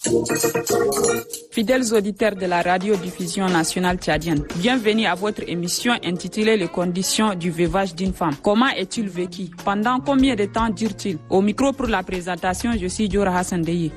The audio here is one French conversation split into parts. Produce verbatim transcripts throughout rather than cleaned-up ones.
Fidèles auditeurs de la radiodiffusion nationale tchadienne, bienvenue à votre émission intitulée Les conditions du veuvage d'une femme. Comment est-il vécu? Pendant combien de temps dure-t-il? Au micro pour la présentation, je suis Diora Hassan Deye.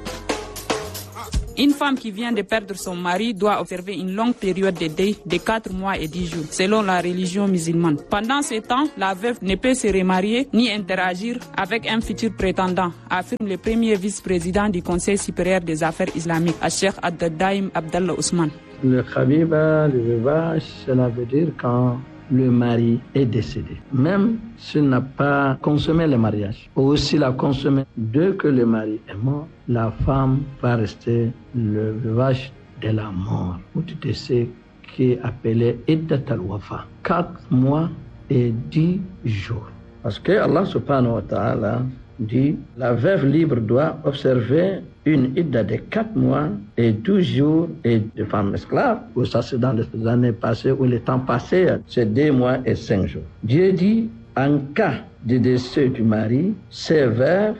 Une femme qui vient de perdre son mari doit observer une longue période de deuil de quatre mois et dix jours, selon la religion musulmane. Pendant ce temps, la veuve ne peut se remarier ni interagir avec un futur prétendant, affirme le premier vice-président du Conseil supérieur des affaires islamiques, Cheikh Abdeldaïm Abdallah Ousmane. Le khabiba, le veuvage, cela veut dire quand le mari est décédé. Même s'il n'a pas consommé le mariage, ou s'il a consommé, dès que le mari est mort, la femme va rester le veuvage de la mort, ou du décès qui est appelé Iddat al-Wafa. Quatre mois et dix jours. Parce que Allah subhanahu wa ta'ala dit, la veuve libre doit observer une idda de quatre mois et douze jours et de femme esclave. Ou ça c'est dans les années passées où le temps passé, c'est deux mois et cinq jours. Dieu dit, en cas de décès du mari, ces veuves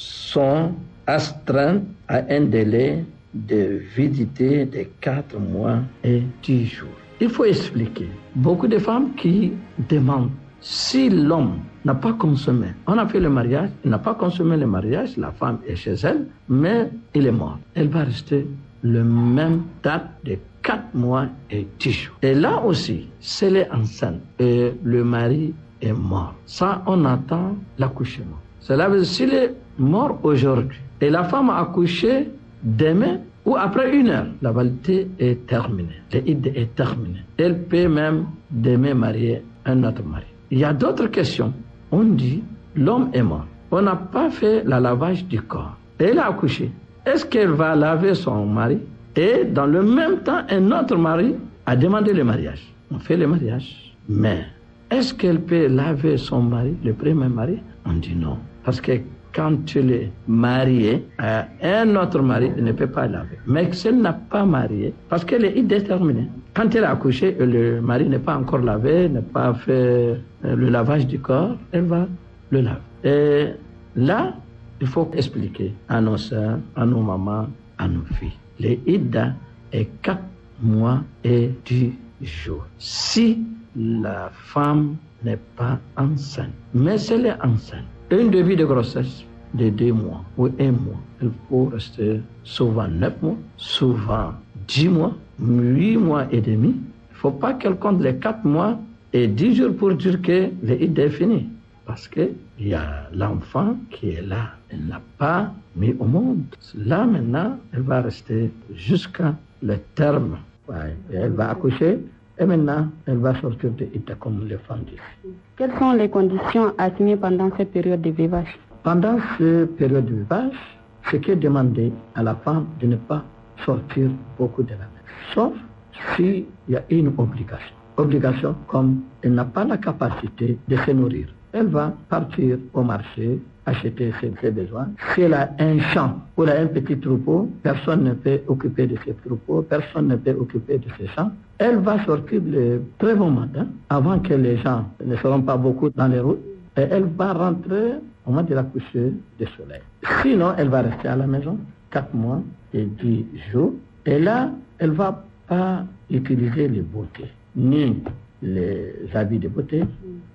sont astreintes à un délai de vidité de quatre mois et dix jours. Il faut expliquer. Beaucoup de femmes qui demandent si l'homme n'a pas consommé, on a fait le mariage, il n'a pas consommé le mariage, la femme est chez elle, mais il est mort. Elle va rester le même date de quatre mois et dix jours. Et là aussi, si elle est enceinte et le mari est mort, ça on attend l'accouchement. Cela veut dire s'il est mort aujourd'hui et la femme a accouché demain ou après une heure, la validité est terminée, l'idda est terminée. Elle peut même demain marier un autre mari. Il y a d'autres questions. On dit, l'homme est mort. On n'a pas fait le lavage du corps. Elle a accouché. Est-ce qu'elle va laver son mari? Et dans le même temps, un autre mari a demandé le mariage. On fait le mariage. Mais est-ce qu'elle peut laver son mari, le premier mari? On dit non. Parce que quand tu l'es marié à un autre mari, elle ne peut pas laver. Mais si elle n'a pas marié, parce qu'elle est indéterminée. Quand elle a accouché, le mari n'est pas encore lavé, n'a pas fait le lavage du corps, elle va le laver. Et là, il faut expliquer à nos sœurs, à nos mamans, à nos filles. Les idda est quatre mois et dix jours. Si la femme n'est pas enceinte, mais si elle est enceinte, un début de grossesse de deux mois ou un mois, il faut rester souvent neuf mois, souvent dix mois, huit mois et demi. Il ne faut pas qu'elle compte les quatre mois et dix jours pour dire que l'idda est fini. Parce qu'il y a l'enfant qui est là. Elle n'a pas mis au monde. Là maintenant, elle va rester jusqu'à le terme. Ouais. Elle va accoucher et maintenant, elle va sortir de l'idda comme les femmes disent. Quelles sont les conditions assignées pendant cette période de veuvage? Pendant cette période de veuvage, ce qui est demandé à la femme de ne pas sortir beaucoup de la maison. Sauf s'il y a une obligation. Obligation comme elle n'a pas la capacité de se nourrir. Elle va partir au marché, acheter ses, ses besoins. Si elle a un champ ou elle a un petit troupeau, personne ne peut occuper de ses troupeaux, personne ne peut occuper de ses champs. Elle va sortir le très bon matin, avant que les gens ne seront pas beaucoup dans les routes, et elle va rentrer au moment de la coucher du soleil. Sinon, elle va rester à la maison quatre mois et dix jours, et là, elle ne va pas utiliser les beautés, ni les habits de beauté,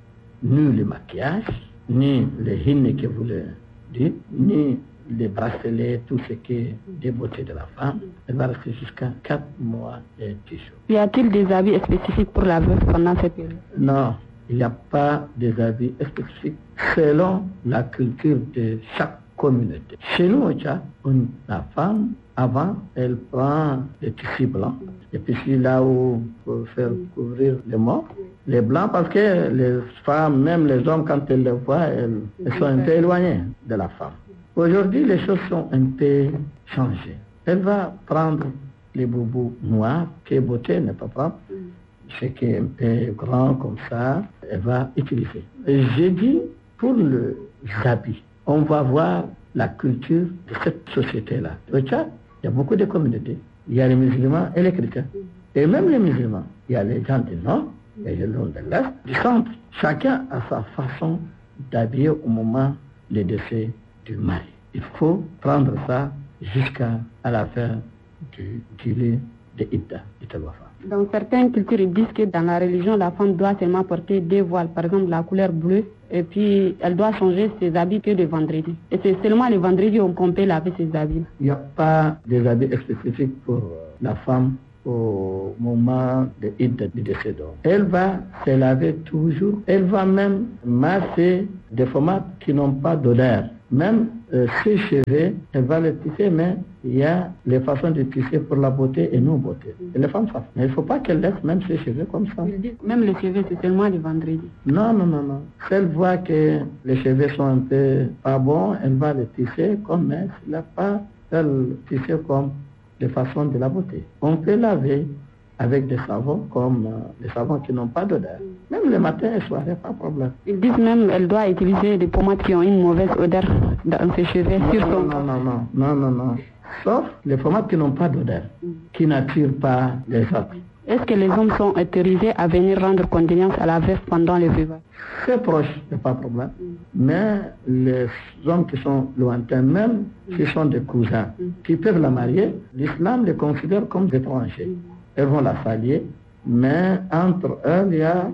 ni le maquillage, ni les hymnes que vous le dites, ni les bracelets, tout ce qui est des beautés de la femme. Elle va rester jusqu'à quatre mois et dix jours. Y a-t-il des habits spécifiques pour la veuve pendant cette période? Non, il n'y a pas des habits spécifiques selon la culture de chaque communauté. Chez nous au Tchad, la femme, avant, elle prend des tissus blancs. Et puis c'est là où il faut faire couvrir les morts. Les blancs, parce que les femmes, même les hommes, quand elles le voient, elles, elles sont un peu éloignées de la femme. Aujourd'hui, les choses sont un peu changées. Elle va prendre les boubous noirs, que beauté n'est pas propre. Ce qui est un peu grand comme ça, elle va utiliser. Et j'ai dit, pour les habits, on va voir la culture de cette société-là. Au Tchad, il y a beaucoup de communautés. Il y a les musulmans et les chrétiens. Et même les musulmans, il y a les gens du nord, il y a les gens de l'est, du centre. Chacun a sa façon d'habiller au moment du décès du mari. Il faut prendre ça jusqu'à à la fin du durée de Idda, Idda Wafa. Dans certaines cultures, ils disent que dans la religion, la femme doit seulement porter deux voiles, par exemple la couleur bleue, et puis elle doit changer ses habits que le vendredi. Et c'est seulement le vendredi qu'on peut laver ses habits. Il n'y a pas des habits spécifiques pour la femme au moment de Idda du décès. Elle va se laver toujours, elle va même masser des formates qui n'ont pas d'odeur. Même euh, ses cheveux, elle va les tisser, mais il y a les façons de tisser pour la beauté et non beauté. Et les femmes savent. Mais il ne faut pas qu'elle laisse même ses cheveux comme ça. Même les cheveux, c'est seulement le vendredi. Non, non, non, non. Si elle voit que les cheveux sont un peu pas bons, elle va les tisser comme, mais elle n'a pas elle tisser comme de façon de la beauté. On peut laver avec des savons comme euh, des savons qui n'ont pas d'odeur. Même le matin et le soir, il n'y a pas de problème. Ils disent même qu'elle doit utiliser des pommades qui ont une mauvaise odeur dans ses cheveux. Non, sur non, son... non, non, non, non, non, non. Sauf les pommades qui n'ont pas d'odeur, qui n'attirent pas les autres. Est-ce que les hommes sont autorisés à venir rendre condoléances à la veuve pendant le veuvage? C'est proche, il n'y a pas de problème. Mais les hommes qui sont lointains, même s'ils sont des cousins, qui peuvent la marier, l'islam les considère comme des étrangers. Elles vont la saluer, mais entre eux, il y a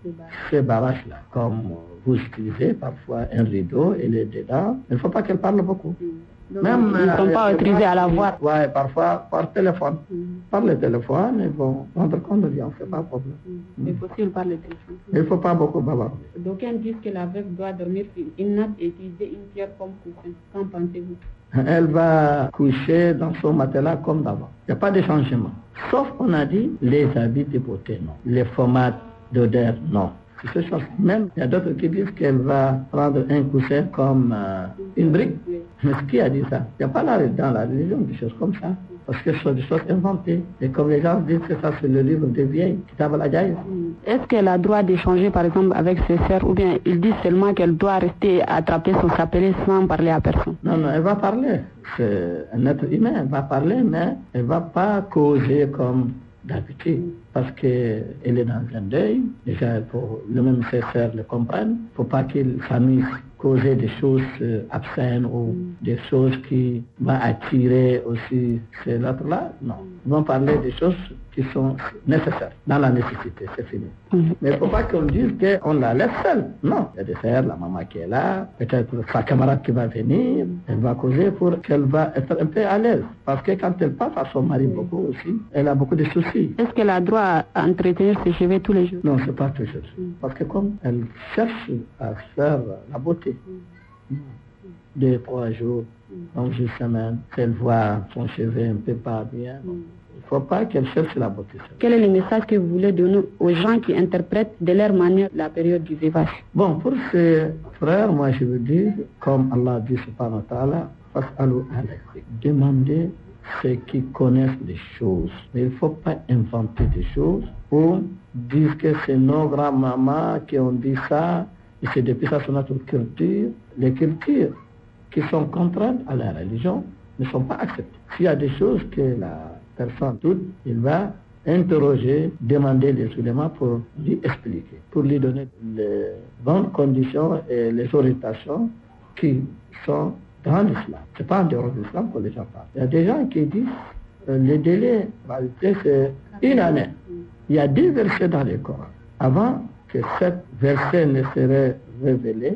ces barrages-là. Comme vous utilisez parfois un rideau, elle est dedans, il ne faut pas qu'elle parle beaucoup. Donc, même, ils ne sont euh, pas autorisés à la voir. Oui, parfois par téléphone. Mm. Par le téléphone, ils vont rendre compte de rien, c'est pas de problème. Mm. C'est possible par le téléphone. Il ne faut pas beaucoup bavarder. D'aucuns disent que la veuve doit dormir sur une natte et utiliser une pierre comme coussin. Qu'en pensez-vous? Elle va coucher dans son matelas comme d'avant. Il n'y a pas de changement. Sauf qu'on a dit les habits de beauté, non. Les formats d'odeur, non. C'est ce chose. Même, il y a d'autres qui disent qu'elle va prendre un coussin comme euh, une brique. Mais qui a dit ça? Il n'y a pas là, dans la religion des choses comme ça. Parce que ce sont des choses inventées. Et comme les gens disent que ça, c'est le livre des vieilles, Kitab al-Ajaïb. Est-ce qu'elle a droit d'échanger, par exemple, avec ses sœurs, ou bien ils disent seulement qu'elle doit rester attraper son chapelet sans parler à personne? Non, non, elle va parler. C'est un être humain, elle va parler, mais elle ne va pas causer comme d'habitude. Parce qu'elle est dans un deuil, déjà il faut le même ses sœurs le comprennent. Il ne faut pas qu'il s'amuse causer des choses euh, obscènes ou des choses qui vont attirer aussi ces l'autre-là. Non. Ils vont parler des choses qui sont nécessaires, dans la nécessité, c'est fini. Mm-hmm. Mais il ne faut pas qu'on dise qu'on la laisse seule. Non. Il y a des sœurs, la maman qui est là, peut-être sa camarade qui va venir, elle va causer pour qu'elle va être un peu à l'aise. Parce que quand elle passe à son mari beaucoup aussi, elle a beaucoup de soucis. Est-ce qu'elle a droit à entretenir ses cheveux tous les jours? Non, c'est pas toujours. Mm. Parce que comme elle cherche à faire la beauté, mm. deux, trois jours, dans une semaine, elle voit son cheveu un peu pas bien. Mm. Il ne faut pas qu'elle cherche la beauté. Quel est le message que vous voulez donner aux gens qui interprètent de leur manière la période du veuvage? Bon, pour ces frères, moi je veux dire, comme Allah dit subhanahu wa ta'ala, fas'alu alayhi. Demandez ceux qui connaissent des choses. Mais il ne faut pas inventer des choses ou dire que c'est nos grands-mamans qui ont dit ça, et c'est depuis ça sur notre culture. Les cultures qui sont contraintes à la religion ne sont pas acceptées. S'il y a des choses que la personne doute, il va interroger, demander les éléments pour lui expliquer, pour lui donner les bonnes conditions et les orientations qui sont dans l'islam. Ce n'est pas en dehors de l'islam que les gens parlent. Il y a des gens qui disent que euh, le délai, c'est une année. Il y a dix versets dans le Coran. Avant que sept versets ne seraient révélés,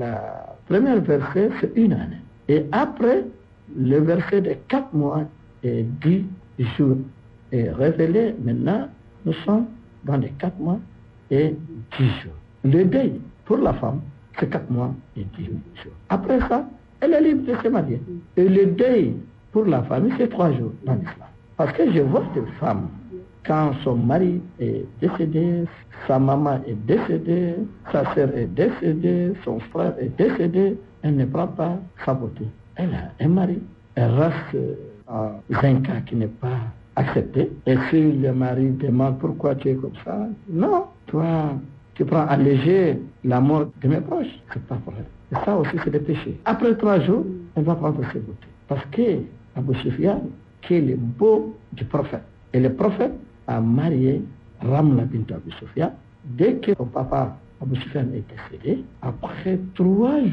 la première verset, c'est une année. Et après, le verset de quatre mois et dix jours est révélé. Maintenant, nous sommes dans les quatre mois et dix jours. Le deuil pour la femme, c'est quatre mois et dix jours. Après ça, elle est libre de se marier. Et le deuil pour la famille, c'est trois jours dans l'islam. Parce que je vois des femmes, quand son mari est décédé, sa maman est décédée, sa sœur est décédée, son frère est décédé, elle ne prend pas sa beauté. Elle a un mari, elle reste dans un cas qui n'est pas accepté. Et si le mari demande pourquoi tu es comme ça, non, toi, tu prends à léger la mort de mes proches, c'est pas vrai. Et ça aussi, c'est le péché. Après trois jours, elle va prendre ses beautés. Parce que Abu Sufyan, qui est le beau du prophète, et le prophète a marié Ramla bint Abu Sufyan. Dès que son papa Abu Sufyan est décédé, après trois jours,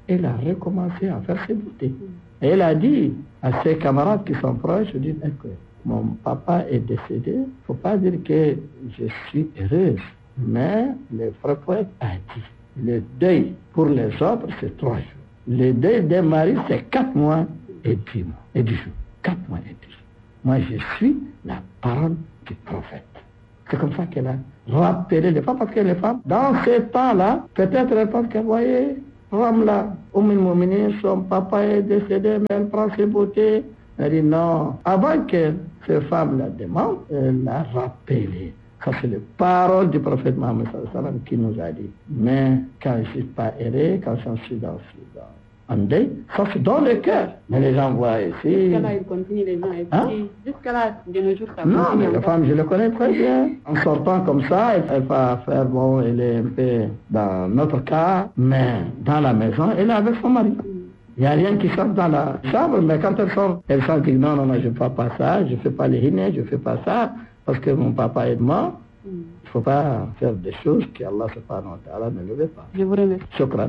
elle a recommencé à faire ses beautés. Et elle a dit à ses camarades qui sont proches, je dis, écoute, mon papa est décédé, il ne faut pas dire que je suis heureuse. Mais le frère poète a dit, le deuil pour les autres, c'est trois jours. Le deuil des maris, c'est quatre mois et dix mois, et dix jours. Quatre mois et dix jours. Moi, je suis la parole du prophète. C'est comme ça qu'elle a rappelé les femmes, parce que les femmes, dans ces temps-là, peut-être elles pensent qu'elle voyait, Ramla, Oumil Moumini, son papa est décédé, mais elle prend ses beautés. Elle dit non. Avant que ces femmes la demandent, elle l'a rappelé. Ça, c'est la parole du prophète Mohammed qui nous a dit. Mais quand je ne suis pas erré, quand je suis dans un deuil, ça c'est dans le cœur. Mais les gens voient ici. Jusqu'à là, il continue, les gens. Hein? Jusqu'à là, de nos jours, ça non, continue. mais la femme, je le connais très bien. En sortant comme ça, elle va faire, bon, elle est un peu dans notre cas, mais dans la maison, elle est avec son mari. Il n'y a rien qui sort dans la chambre, mais quand elle sort, elle sent que non, non, non, je ne fais pas ça, je ne fais pas les hymnes, je ne fais pas ça, parce que mon papa est mort. Il ne faut pas faire des choses qu'Allah subhanahu wa ta'ala ne le veut pas. Je vous remercie. Shukran.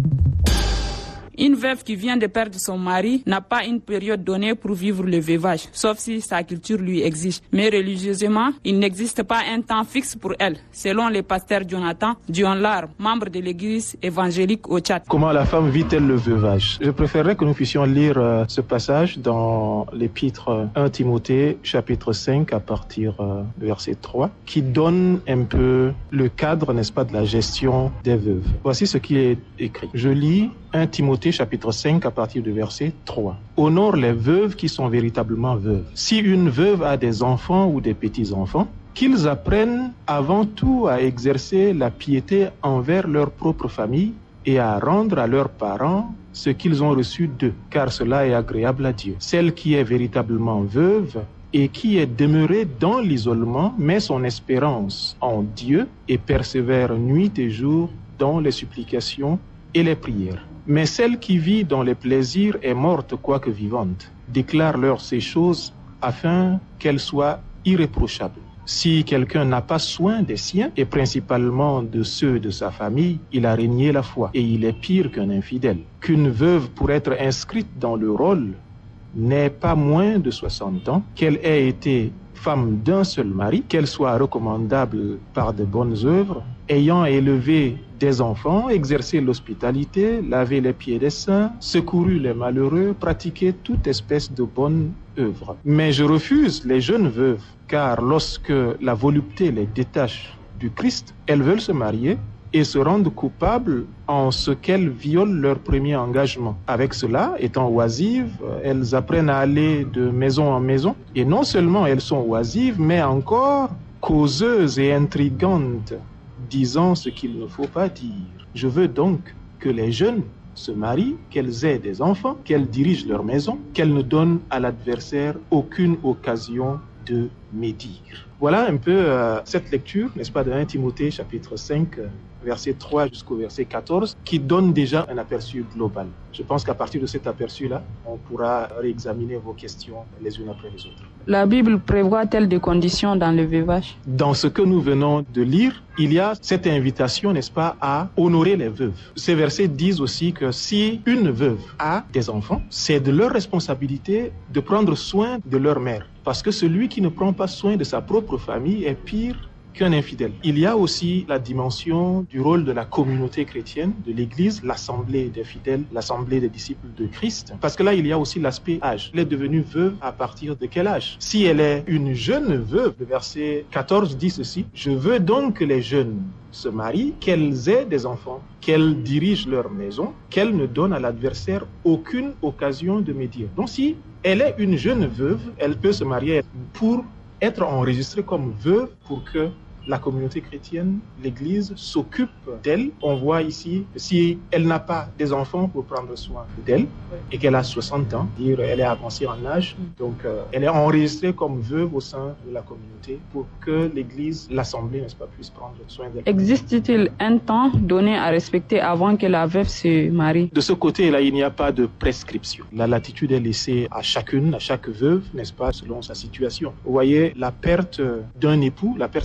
Une veuve qui vient de perdre son mari n'a pas une période donnée pour vivre le veuvage, sauf si sa culture lui exige. Mais religieusement, il n'existe pas un temps fixe pour elle, selon le pasteur Jonathan Dionlar, membre de l'église évangélique au Tchad. Comment la femme vit-elle le veuvage? Je préférerais que nous puissions lire euh, ce passage dans l'épître un Timothée, chapitre cinq, à partir euh, du verset trois, qui donne un peu le cadre, n'est-ce pas, de la gestion des veuves. Voici ce qui est écrit. Je lis un Timothée chapitre cinq à partir du verset trois. Honore les veuves qui sont véritablement veuves. Si une veuve a des enfants ou des petits-enfants, qu'ils apprennent avant tout à exercer la piété envers leur propre famille et à rendre à leurs parents ce qu'ils ont reçu d'eux, car cela est agréable à Dieu. Celle qui est véritablement veuve et qui est demeurée dans l'isolement met son espérance en Dieu et persévère nuit et jour dans les supplications et les prières. Mais celle qui vit dans les plaisirs est morte quoique vivante. Déclare-leur ces choses afin qu'elles soient irréprochables. Si quelqu'un n'a pas soin des siens, et principalement de ceux de sa famille, il a régné la foi, et il est pire qu'un infidèle. Qu'une veuve, pour être inscrite dans le rôle, n'ait pas moins de soixante ans, qu'elle ait été femme d'un seul mari, qu'elle soit recommandable par de bonnes œuvres, ayant élevé des enfants, exercé l'hospitalité, lavé les pieds des saints, secouru les malheureux, pratiqué toute espèce de bonne œuvre. Mais je refuse les jeunes veuves, car lorsque la volupté les détache du Christ, elles veulent se marier et se rendent coupables en ce qu'elles violent leur premier engagement. Avec cela, étant oisives, elles apprennent à aller de maison en maison, et non seulement elles sont oisives, mais encore causeuses et intrigantes, disant ce qu'il ne faut pas dire. Je veux donc que les jeunes se marient, qu'elles aient des enfants, qu'elles dirigent leur maison, qu'elles ne donnent à l'adversaire aucune occasion de médire. Voilà un peu euh, cette lecture, n'est-ce pas, de un Timothée chapitre cinq, verset trois jusqu'au verset quatorze, qui donne déjà un aperçu global. Je pense qu'à partir de cet aperçu-là, on pourra réexaminer vos questions les unes après les autres. La Bible prévoit-elle des conditions dans le veuvage? Dans ce que nous venons de lire, il y a cette invitation, n'est-ce pas, à honorer les veuves. Ces versets disent aussi que si une veuve a des enfants, c'est de leur responsabilité de prendre soin de leur mère. Parce que celui qui ne prend pas soin de sa propre famille est pire qu'un infidèle. Il y a aussi la dimension du rôle de la communauté chrétienne, de l'Église, l'assemblée des fidèles, l'assemblée des disciples de Christ. Parce que là, il y a aussi l'aspect âge. Elle est devenue veuve à partir de quel âge? Si elle est une jeune veuve, le verset quatorze dit ceci: « Je veux donc que les jeunes se marient, qu'elles aient des enfants, qu'elles dirigent leur maison, qu'elles ne donnent à l'adversaire aucune occasion de médire. » Donc si elle est une jeune veuve, elle peut se marier pour être enregistrée comme veuve, pour que la communauté chrétienne, l'Église, s'occupe d'elle. On voit ici, si elle n'a pas des enfants pour prendre soin d'elle et qu'elle a soixante ans, dire elle est avancée en âge, donc euh, elle est enregistrée comme veuve au sein de la communauté pour que l'Église, l'Assemblée, n'est-ce pas, puisse prendre soin d'elle. Existe-t-il un temps donné à respecter avant que la veuve se marie? De ce côté-là, il n'y a pas de prescription. La latitude est laissée à chacune, à chaque veuve, n'est-ce pas, selon sa situation. Vous voyez, la perte d'un époux, la perte d'un mari,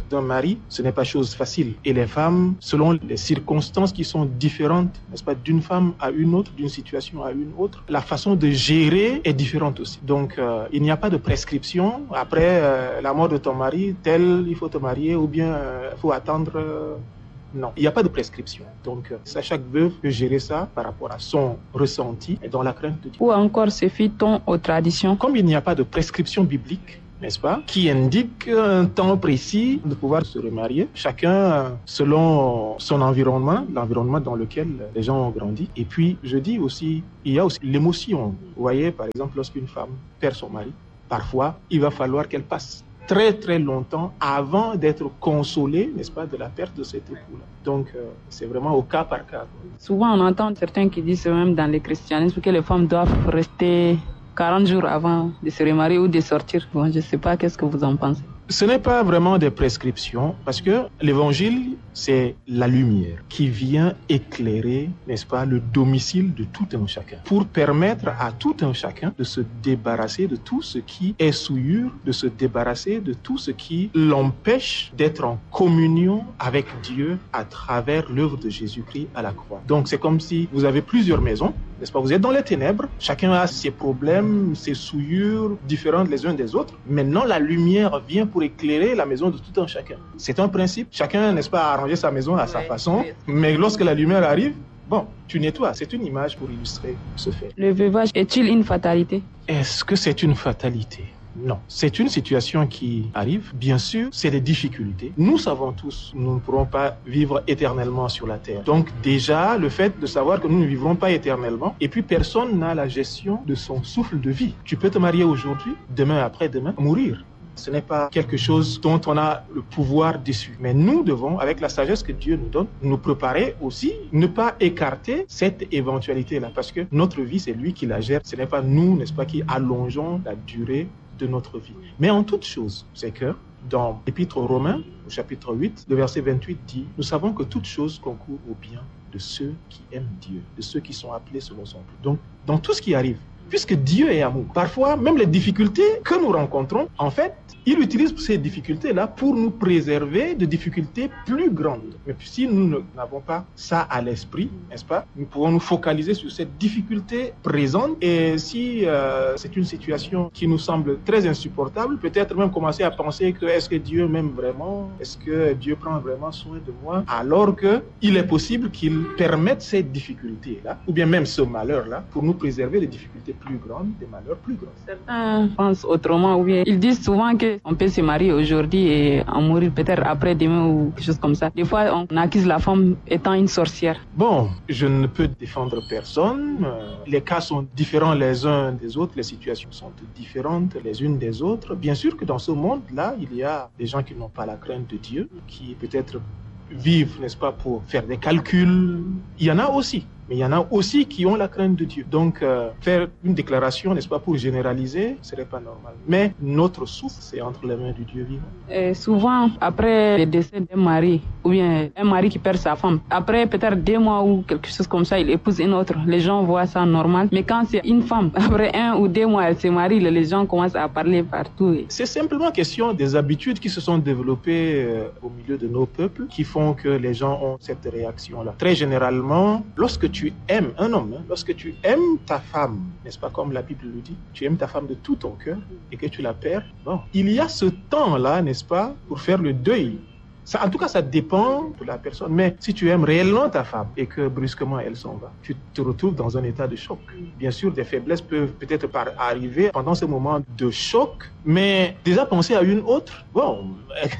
mari, ce n'est pas chose facile. Et les femmes, selon les circonstances qui sont différentes, n'est-ce pas, d'une femme à une autre, d'une situation à une autre, la façon de gérer est différente aussi. Donc, euh, il n'y a pas de prescription. Après euh, la mort de ton mari, tel, il faut te marier ou bien il euh, faut attendre... Euh, Non, il n'y a pas de prescription. Donc, ça, chaque veuve peut gérer ça par rapport à son ressenti et dans la crainte de Dieu. Ou encore se fie-t-on aux traditions? Comme il n'y a pas de prescription biblique, n'est-ce pas, qui indique un temps précis de pouvoir se remarier, chacun selon son environnement, l'environnement dans lequel les gens ont grandi. Et puis, je dis aussi, il y a aussi l'émotion. Vous voyez, par exemple, lorsqu'une femme perd son mari, parfois, il va falloir qu'elle passe très très longtemps avant d'être consolé, n'est-ce pas, de la perte de cet époux-là. Donc, euh, c'est vraiment au cas par cas. Souvent, on entend certains qui disent même dans le christianisme que les femmes doivent rester quarante jours avant de se remarier ou de sortir. Bon, je ne sais pas, qu'est-ce que vous en pensez? Ce n'est pas vraiment des prescriptions parce que l'évangile, c'est la lumière qui vient éclairer, n'est-ce pas, le domicile de tout un chacun pour permettre à tout un chacun de se débarrasser de tout ce qui est souillure, de se débarrasser de tout ce qui l'empêche d'être en communion avec Dieu à travers l'œuvre de Jésus-Christ à la croix. Donc, c'est comme si vous avez plusieurs maisons, n'est-ce pas? Vous êtes dans les ténèbres, chacun a ses problèmes, ses souillures différentes les uns des autres. Maintenant, la lumière vient pour éclairer la maison de tout un chacun. C'est un principe. Chacun, n'est-ce pas, a arrangé sa maison à sa façon. Mais lorsque la lumière arrive, bon, tu nettoies. C'est une image pour illustrer ce fait. Le veuvage est-il une fatalité? Est-ce que c'est une fatalité? Non. C'est une situation qui arrive. Bien sûr, c'est des difficultés. Nous savons tous, nous ne pourrons pas vivre éternellement sur la terre. Donc déjà, le fait de savoir que nous ne vivrons pas éternellement, et puis personne n'a la gestion de son souffle de vie. Tu peux te marier aujourd'hui, demain, après-demain, mourir. Ce n'est pas quelque chose dont on a le pouvoir dessus. Mais nous devons, avec la sagesse que Dieu nous donne, nous préparer aussi, ne pas écarter cette éventualité-là. Parce que notre vie, c'est lui qui la gère. Ce n'est pas nous, n'est-ce pas, qui allongeons la durée de notre vie. Mais en toute chose, c'est que dans l'Épître aux Romains, au chapitre huit, le verset vingt-huit dit « Nous savons que toute chose concourt au bien de ceux qui aiment Dieu, de ceux qui sont appelés selon son plan. » Donc, dans tout ce qui arrive, puisque Dieu est amour, parfois, même les difficultés que nous rencontrons, en fait, il utilise ces difficultés-là pour nous préserver de difficultés plus grandes. Mais si nous n'avons pas ça à l'esprit, n'est-ce pas, nous pouvons nous focaliser sur cette difficulté présente. Et si euh, c'est une situation qui nous semble très insupportable, peut-être même commencer à penser que est-ce que Dieu m'aime vraiment? Est-ce que Dieu prend vraiment soin de moi? Alors qu'il est possible qu'il permette ces difficultés-là, ou bien même ce malheur-là, pour nous préserver des difficultés plus grandes, des malheurs plus grands. Certains pensent autrement, ou bien ils disent souvent qu'on peut se marier aujourd'hui et en mourir peut-être après-demain ou quelque chose comme ça. Des fois, on accuse la femme étant une sorcière. Bon, je ne peux défendre personne. Les cas sont différents les uns des autres, les situations sont différentes les unes des autres. Bien sûr que dans ce monde-là, il y a des gens qui n'ont pas la crainte de Dieu, qui peut-être vivent, n'est-ce pas, pour faire des calculs. Il y en a aussi. Mais il y en a aussi qui ont la crainte de Dieu. Donc, euh, faire une déclaration, n'est-ce pas, pour généraliser, ce serait pas normal. Mais notre souffle, c'est entre les mains du Dieu vivant. Et souvent, après le décès d'un mari, ou bien un mari qui perd sa femme, après peut-être deux mois ou quelque chose comme ça, il épouse une autre. Les gens voient ça normal. Mais quand c'est une femme, après un ou deux mois, elle se marie, les gens commencent à parler partout. C'est simplement question des habitudes qui se sont développées euh, au milieu de nos peuples, qui font que les gens ont cette réaction-là. Très généralement, lorsque tu aimes un homme, hein, lorsque tu aimes ta femme, n'est-ce pas, comme la Bible le dit, tu aimes ta femme de tout ton cœur et que tu la perds, bon, il y a ce temps-là, n'est-ce pas, pour faire le deuil. Ça, en tout cas, ça dépend de la personne. Mais si tu aimes réellement ta femme et que brusquement elle s'en va, tu te retrouves dans un état de choc. Bien sûr, des faiblesses peuvent peut-être par arriver pendant ce moment de choc, mais déjà penser à une autre, bon,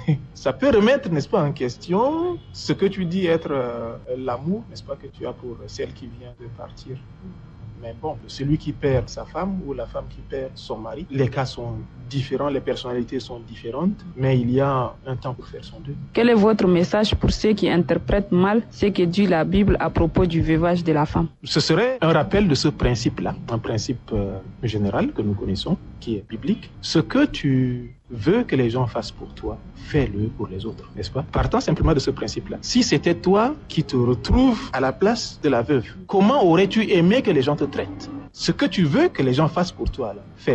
ça peut remettre, n'est-ce pas, en question ce que tu dis être euh, l'amour, n'est-ce pas, que tu as pour celle qui vient de partir. Mais bon, celui qui perd sa femme ou la femme qui perd son mari, les cas sont différents, les personnalités sont différentes, mais il y a un temps pour faire son deuil. Quel est votre message pour ceux qui interprètent mal ce que dit la Bible à propos du veuvage de la femme? Ce serait un rappel de ce principe-là, un principe euh, général que nous connaissons, qui est biblique. Ce que tu veux que les gens fassent pour toi, fais-le pour les autres, n'est-ce pas? Partant simplement de ce principe-là. Si c'était toi qui te retrouves à la place de la veuve, comment aurais-tu aimé que les gens te traitent? Ce que tu veux que les gens fassent pour toi, là, fais-le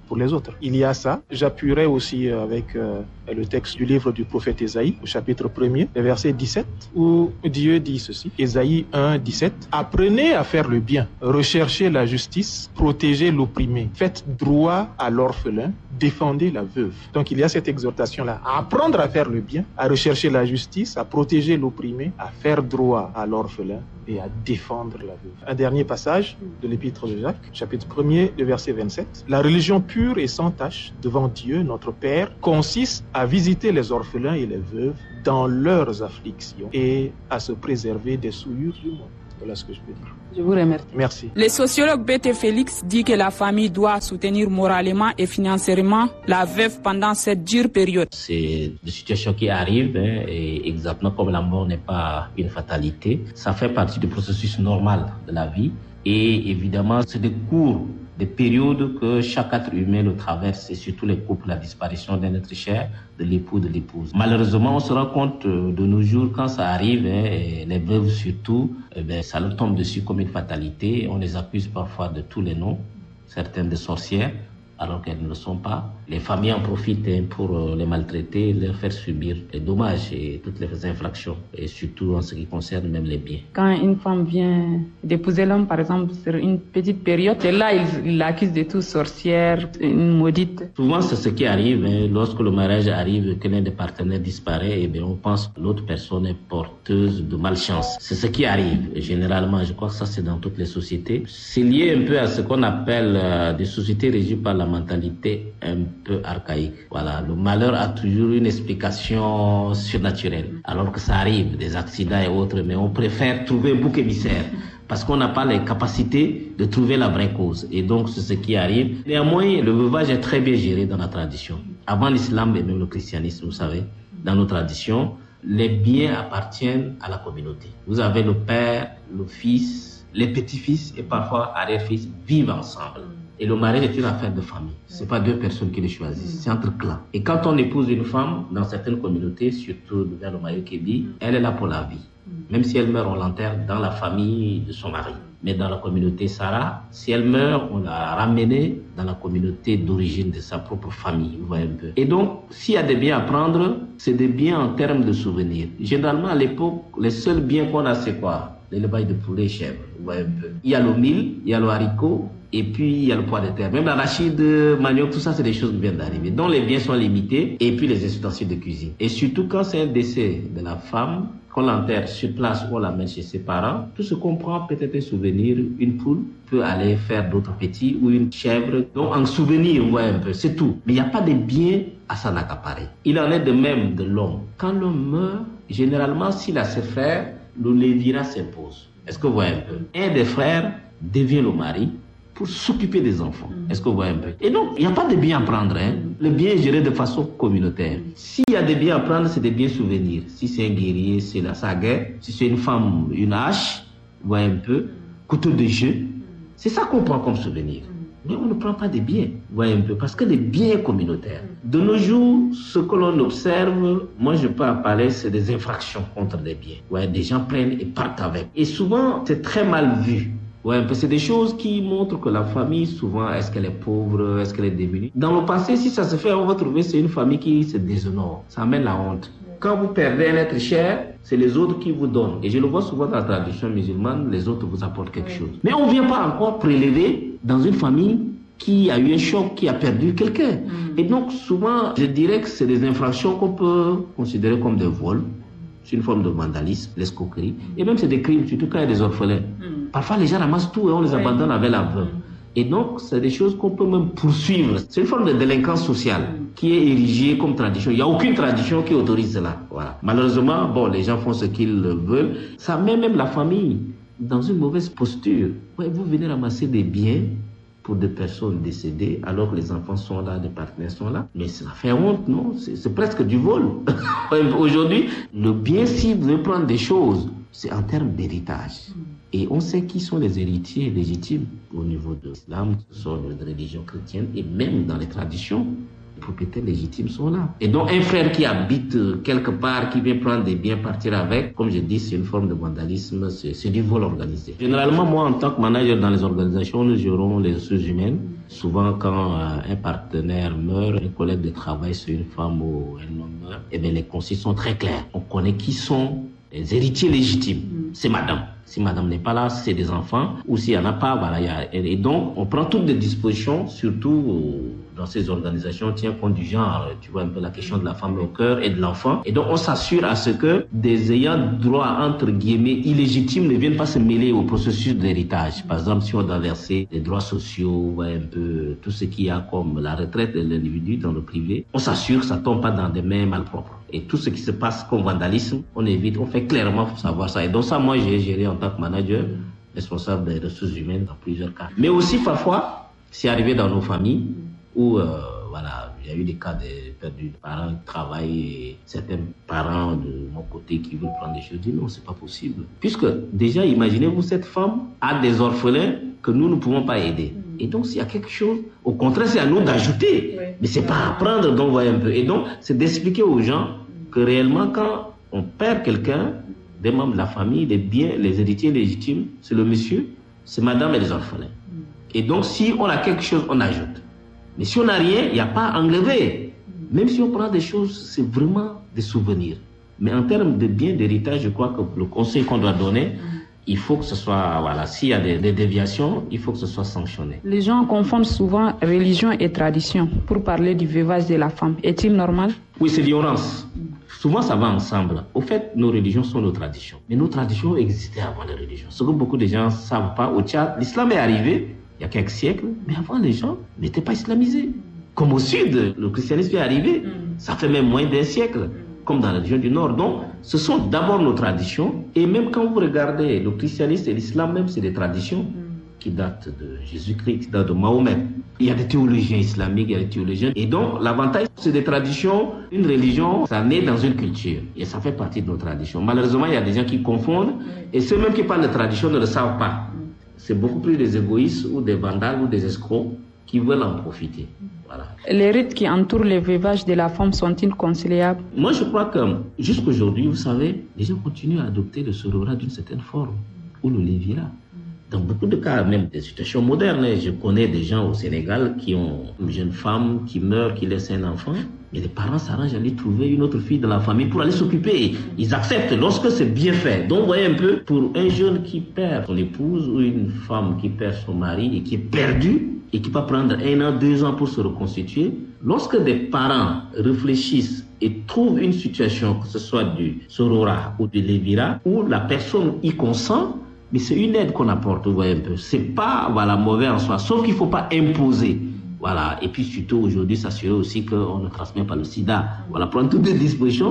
pour les autres. Il y a ça. J'appuierai aussi avec euh, le texte du livre du prophète Ésaïe, au chapitre premier, le verset dix-sept, où Dieu dit ceci. Ésaïe un, dix-sept. Apprenez à faire le bien, recherchez la justice, protégez l'opprimé, faites droit à l'orphelin, défendez la veuve. Donc il y a cette exhortation-là, à apprendre à faire le bien, à rechercher la justice, à protéger l'opprimé, à faire droit à l'orphelin et à défendre la veuve. Un dernier passage de l'épître de Jacques, chapitre premier, le verset vingt-sept. La religion pure et sans tache devant Dieu, notre Père, consiste à visiter les orphelins et les veuves dans leurs afflictions et à se préserver des souillures du monde. Voilà ce que je peux dire. Je vous remercie. Merci. Le sociologue B T Félix dit que la famille doit soutenir moralement et financièrement la veuve pendant cette dure période. C'est des situations qui arrivent, hein, et exactement comme la mort n'est pas une fatalité, ça fait partie du processus normal de la vie. Et évidemment, c'est des cours, des périodes que chaque être humain le traverse, et surtout les couples, la disparition d'un être cher, de l'époux, de l'épouse. Malheureusement, on se rend compte de nos jours, quand ça arrive, hein, et les veuves surtout, eh bien, ça leur tombe dessus comme une fatalité. On les accuse parfois de tous les noms, certaines de sorcières, alors qu'elles ne le sont pas. Les familles en profitent, hein, pour les maltraiter, leur faire subir les dommages et toutes les infractions, et surtout en ce qui concerne même les biens. Quand une femme vient d'épouser l'homme, par exemple, sur une petite période, c'est là il l'accuse de tout, sorcière, une maudite. Souvent, c'est ce qui arrive, hein, lorsque le mariage arrive, que l'un des partenaires disparaît, et bien, on pense que l'autre personne est porteuse de malchance. C'est ce qui arrive, généralement. Je crois que ça, c'est dans toutes les sociétés. C'est lié un peu à ce qu'on appelle euh, des sociétés régies par la mentalité un peu archaïque. Voilà, le malheur a toujours une explication surnaturelle, alors que ça arrive, des accidents et autres, mais on préfère trouver un bouc émissaire parce qu'on n'a pas les capacités de trouver la vraie cause. Et donc, c'est ce qui arrive. Néanmoins, le veuvage est très bien géré dans la tradition. Avant l'islam et même le christianisme, vous savez, dans nos traditions, les biens appartiennent à la communauté. Vous avez le père, le fils, les petits-fils et parfois arrière-fils vivent ensemble. Et le mariage est une affaire de famille. C'est pas deux personnes qui le choisissent, c'est entre clans. Et quand on épouse une femme, dans certaines communautés, surtout vers le Mayo Kébi, elle est là pour la vie. Même si elle meurt, on l'enterre dans la famille de son mari. Mais dans la communauté Sarah, si elle meurt, on l'a ramenée dans la communauté d'origine de sa propre famille, vous voyez un peu. Et donc, s'il y a des biens à prendre, c'est des biens en termes de souvenirs. Généralement, à l'époque, les seuls biens qu'on a, c'est quoi? L'élevage de poulet et chèvres, vous voyez un peu. Il y a le mil, il y a le haricot, et puis il y a le poids de terre. Même l'arachide, manioc, tout ça, c'est des choses qui viennent d'arriver. Donc les biens sont limités, et puis les ustensiles de cuisine. Et surtout quand c'est un décès de la femme, qu'on l'enterre sur place ou on l'amène chez ses parents, tout ce qu'on prend peut être un souvenir, une poule peut aller faire d'autres petits, ou une chèvre. Donc en souvenir, vous voyez un peu, c'est tout. Mais il n'y a pas de biens à s'en accaparer. Il en est de même de l'homme. Quand l'homme meurt, généralement, s'il a ses frères, le lévirat s'impose. Est-ce que vous voyez un peu? Un des frères devient le mari pour s'occuper des enfants. Est-ce que vous voyez un peu? Et donc, il n'y a pas de biens à prendre. Hein? Le bien est géré de façon communautaire. S'il y a des biens à prendre, c'est des biens souvenirs. Si c'est un guerrier, c'est la sa guerre. Si c'est une femme, une hache, vous voyez un peu, couteau de jeu. C'est ça qu'on prend comme souvenir. Mais on ne prend pas des biens, vous voyez un peu, parce que les biens communautaires. De nos jours, ce que l'on observe, moi je peux en parler, c'est des infractions contre des biens. Vous voyez, des gens prennent et partent avec. Et souvent, c'est très mal vu. Ouais, c'est des choses qui montrent que la famille, souvent, est-ce qu'elle est pauvre, est-ce qu'elle est démunie. Dans le passé, si ça se fait, on va trouver c'est une famille qui se déshonore. Ça amène la honte. Quand vous perdez un être cher, c'est les autres qui vous donnent. Et je le vois souvent dans la tradition musulmane, les autres vous apportent quelque chose. Mais on ne vient pas encore prélever dans une famille qui a eu un choc, qui a perdu quelqu'un. Et donc, souvent, je dirais que c'est des infractions qu'on peut considérer comme des vols. C'est une forme de vandalisme, l'escroquerie. Et même c'est des crimes, surtout quand il y a des orphelins. Mm. Parfois, les gens ramassent tout et on les oui. abandonne avec la veuve. Mm. Et donc, c'est des choses qu'on peut même poursuivre. C'est une forme de délinquance sociale mm. qui est érigée comme tradition. Il n'y a aucune tradition qui autorise cela. Voilà. Malheureusement, bon, les gens font ce qu'ils veulent. Ça met même la famille dans une mauvaise posture. Ouais, vous venez ramasser des biens pour des personnes décédées, alors que les enfants sont là, les partenaires sont là. Mais ça fait honte, non? C'est presque du vol. Aujourd'hui, le bien, si vous voulez prendre des choses, c'est en termes d'héritage. Et on sait qui sont les héritiers légitimes au niveau de l'islam, ce sont les religions chrétiennes, et même dans les traditions. Les propriétaires légitimes sont là. Et donc, un frère qui habite quelque part, qui vient prendre des biens, partir avec, comme je dis, c'est une forme de vandalisme, c'est du vol organisé. Généralement, moi, en tant que manager dans les organisations, nous gérons les ressources humaines. Souvent, quand euh, un partenaire meurt, un collègue de travail sur une femme ou un homme meurt, eh bien, les consignes sont très claires. On connaît qui sont les héritiers légitimes. C'est madame. Si madame n'est pas là, c'est des enfants. Ou s'il n'y en a pas, voilà. Y a... Et donc, on prend toutes les dispositions, surtout dans ces organisations, on tient compte du genre, tu vois un peu la question de la femme au cœur et de l'enfant. Et donc, on s'assure à ce que des ayants droit, entre guillemets, illégitimes ne viennent pas se mêler au processus d'héritage. Par exemple, si on doit verser des droits sociaux, ouais, un peu tout ce qu'il y a comme la retraite de l'individu dans le privé, on s'assure que ça ne tombe pas dans des mains malpropres. Et tout ce qui se passe comme vandalisme, on évite, on fait clairement pour savoir ça. Et donc ça, moi, j'ai géré en tant que manager, responsable des ressources humaines dans plusieurs cas. Mais aussi, parfois, c'est arrivé dans nos familles où, euh, voilà, il y a eu des cas de perdus de parents qui travaillent et certains parents de mon côté qui veulent prendre des choses. Je dis non, c'est pas possible. Puisque déjà, imaginez-vous, cette femme a des orphelins que nous ne pouvons pas aider. Et donc, s'il y a quelque chose, au contraire, c'est à nous d'ajouter. Oui. Mais c'est pas à prendre, donc, voyez un peu. Et donc, c'est d'expliquer aux gens que réellement, quand on perd quelqu'un, des membres de la famille, les biens, les héritiers légitimes, c'est le monsieur, c'est madame et les orphelins. Et donc, si on a quelque chose, on ajoute. Mais si on n'a rien, il n'y a pas à enlever. Même si on prend des choses, c'est vraiment des souvenirs. Mais en termes de biens, d'héritage, je crois que le conseil qu'on doit donner, il faut que ce soit, voilà, s'il y a des, des déviations, il faut que ce soit sanctionné. Les gens confondent souvent religion et tradition pour parler du veuvage de la femme. Est-il normal? Oui, c'est l'ignorance. Souvent, ça va ensemble. Au fait, nos religions sont nos traditions. Mais nos traditions existaient avant les religions. Ce que beaucoup de gens ne savent pas, au Tchad, l'islam est arrivé il y a quelques siècles, mais avant, les gens n'étaient pas islamisés. Comme au sud, le christianisme est arrivé, ça fait même moins d'un siècle, comme dans la région du Nord. Donc, ce sont d'abord nos traditions. Et même quand vous regardez le christianisme et l'islam, même, c'est des traditions qui datent de Jésus-Christ, qui datent de Mahomet. Il y a des théologiens islamiques, il y a des théologiens. Et donc, l'avantage, c'est des traditions. Une religion, ça naît dans une culture. Et ça fait partie de nos traditions. Malheureusement, il y a des gens qui confondent. Et ceux même qui parlent de tradition ne le savent pas. C'est beaucoup plus des égoïstes ou des vandales ou des escrocs qui veulent en profiter. Voilà. Les rites qui entourent le veuvage de la femme sont-ils conciliables? Moi, je crois que jusqu'aujourd'hui, vous savez, les gens continuent à adopter le sororat d'une certaine forme, ou le lévira. Dans beaucoup de cas, même des situations modernes, je connais des gens au Sénégal qui ont une jeune femme qui meurt, qui laisse un enfant, mais les parents s'arrangent à aller trouver une autre fille dans la famille pour aller s'occuper. Ils acceptent lorsque c'est bien fait. Donc, vous voyez un peu, pour un jeune qui perd son épouse ou une femme qui perd son mari et qui est perdue et qui peut prendre un an, deux ans pour se reconstituer, lorsque des parents réfléchissent et trouvent une situation, que ce soit du sororat ou du lévira, où la personne y consent, mais c'est une aide qu'on apporte, vous voyez un peu. C'est pas, voilà, mauvais en soi, sauf qu'il faut pas imposer. Voilà. Et puis surtout aujourd'hui, s'assurer aussi qu'on ne transmet pas le sida. Voilà, prendre toutes les dispositions.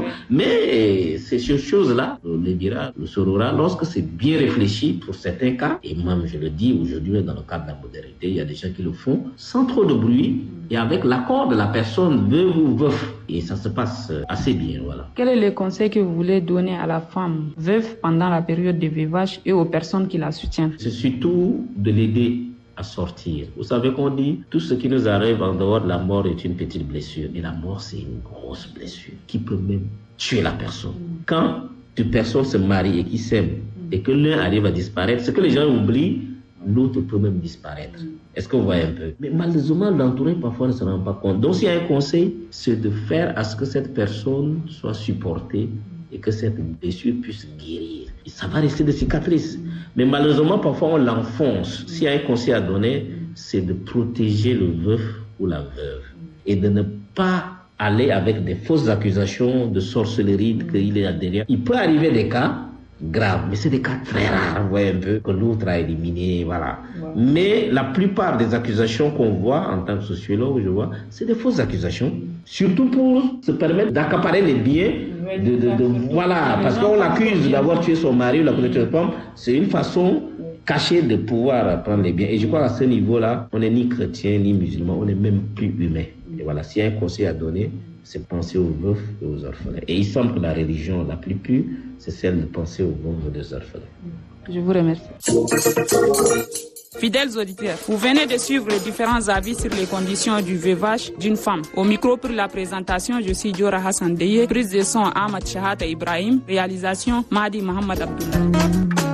Mais ces choses-là, le lévira, le sororat, lorsque c'est bien réfléchi pour certains cas, et même je le dis aujourd'hui dans le cadre de la modernité, il y a des gens qui le font sans trop de bruit et avec l'accord de la personne veuve ou veuf. Et ça se passe assez bien, voilà. Quel est le conseil que vous voulez donner à la femme veuve pendant la période de veuvage et aux personnes qui la soutiennent? C'est surtout de l'aider à sortir. Vous savez qu'on dit, tout ce qui nous arrive en dehors de la mort est une petite blessure. Et la mort, c'est une grosse blessure qui peut même tuer la personne. Quand deux personnes se marient et qui s'aiment et que l'un arrive à disparaître, ce que les gens oublient, l'autre peut même disparaître. Est-ce qu'on voit un peu? Mais malheureusement, l'entourage parfois ne se rend pas compte. Donc, s'il y a un conseil, c'est de faire à ce que cette personne soit supportée et que cette blessure puisse guérir. Et ça va rester des cicatrices. Mais malheureusement, parfois, on l'enfonce. S'il y a un conseil à donner, c'est de protéger le veuf ou la veuve et de ne pas aller avec des fausses accusations de sorcellerie qu'il est derrière. Il peut arriver des cas graves, mais c'est des cas très rares, vous voyez un peu, que l'autre a éliminé, voilà. Ouais. Mais la plupart des accusations qu'on voit en tant que sociologue, je vois, c'est des fausses accusations, surtout pour se permettre d'accaparer les biens, de, de, de, de voilà, parce qu'on l'accuse d'avoir tué son mari ou la tué sa femme, c'est une façon cachée de pouvoir prendre les biens. Et je crois qu'à ce niveau-là, on n'est ni chrétien ni musulman, on n'est même plus humain. Et voilà, s'il y a un conseil à donner, c'est penser aux veufs et aux orphelins. Et il semble que la religion la plus pure, c'est celle de penser aux veufs et aux orphelins. Je vous remercie. Fidèles auditeurs, vous venez de suivre les différents avis sur les conditions du veuvage d'une femme. Au micro pour la présentation, je suis Diora Hassan Deye, prise de son Ahmad Shahata Ibrahim, réalisation Mahdi Mohamed Abdullah.